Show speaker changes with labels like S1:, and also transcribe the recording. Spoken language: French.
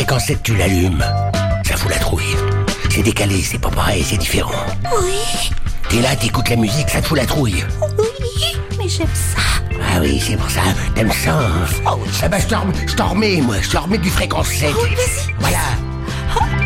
S1: fréquence 7, tu l'allumes. Ça fout la trouille. C'est décalé, c'est pas pareil, c'est différent.
S2: Oui.
S1: T'es là, t'écoutes la musique, ça te fout la trouille.
S2: Oui, mais j'aime ça.
S1: Ah oui, c'est pour ça. T'aimes ça, hein?
S2: Oh oui.
S1: Ah bah je t'en remets, moi. Je t'en remets du fréquence 7.
S2: Oh, vas-y.
S1: Voilà.